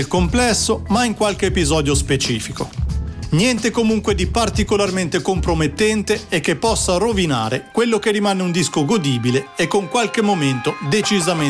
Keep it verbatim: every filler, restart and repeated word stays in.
complesso, ma in qualche episodio specifico. Niente comunque di particolarmente compromettente e che possa rovinare quello che rimane un disco godibile e con qualche momento decisamente